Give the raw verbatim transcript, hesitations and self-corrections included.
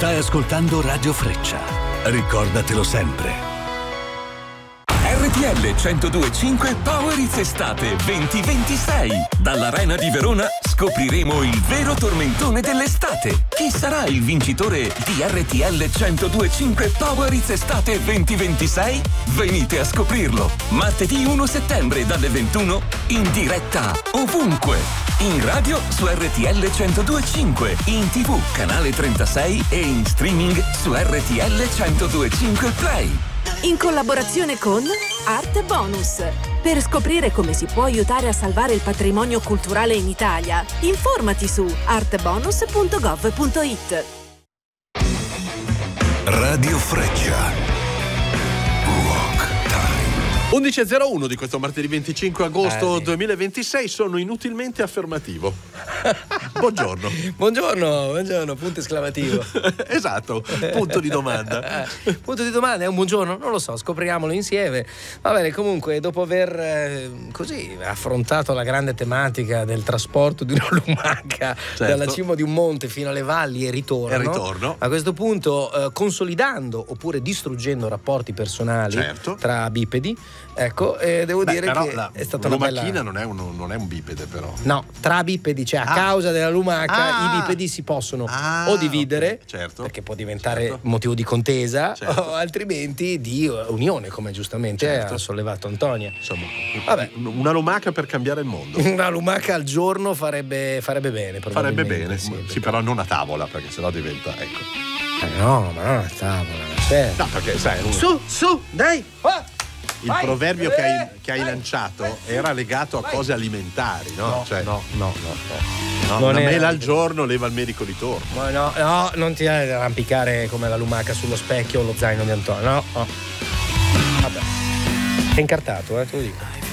Stai ascoltando Radio Freccia. Ricordatelo sempre. R T L centodue e cinque Power It's Estate duemilaventisei. Dall'Arena di Verona scopriremo il vero tormentone dell'estate. Chi sarà il vincitore di R T L centodue e cinque Power It's Estate duemilaventisei? Venite a scoprirlo. Martedì primo settembre dalle ventuno in diretta ovunque. In radio su R T L centodue e cinque, in tivù canale trentasei e in streaming su R T L centodue e cinque Play. In collaborazione con Art Bonus. Per scoprire come si può aiutare a salvare il patrimonio culturale in Italia, informati su artbonus punto gov punto it. Radio Freccia. undici e zero uno di questo martedì venticinque agosto eh, sì. duemilaventisei. Sono inutilmente affermativo. Buongiorno. Buongiorno, buongiorno, punto esclamativo. Esatto, punto di domanda. Punto di domanda, è un buongiorno? Non lo so, scopriamolo insieme. Va bene, comunque, dopo aver eh, così affrontato la grande tematica del trasporto di una lumaca, certo, dalla cima di un monte fino alle valli e ritorno, e ritorno. A questo punto eh, consolidando oppure distruggendo rapporti personali, certo, tra bipedi. Ecco, eh, devo Beh, dire però che la è stata una bella... lumachina non è un, non è un bipede, però. No, tra bipedi, cioè a ah. causa della lumaca ah. i bipedi si possono ah, o dividere, okay, certo, perché può diventare certo, motivo di contesa, certo, o altrimenti di unione, come giustamente certo, ha sollevato Antonia. Insomma, vabbè, una lumaca per cambiare il mondo. Una lumaca al giorno farebbe, farebbe bene, farebbe bene, sì, sì, perché... però non a tavola, perché sennò diventa, ecco. Eh no, ma non a tavola, certo. No, perché sai, un... su, su, dai, ah! Il vai, proverbio eh, che hai, che hai vai, lanciato vai, era legato a vai, cose alimentari, no? No, cioè, no, no, no, no. no una era... mela al giorno leva il medico di torno. Ma no, no, non ti arrampicare come la lumaca sullo specchio o lo zaino di Antonio. No, no. Vabbè. È incartato, eh, te lo dico.